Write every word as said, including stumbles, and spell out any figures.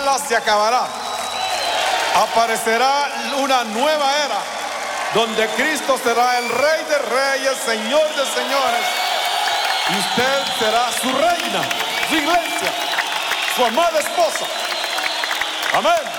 mala se acabará. Aparecerá una nueva era donde Cristo será el Rey de Reyes, Señor de Señores, y usted será su reina, su iglesia, su amada esposa. Amén.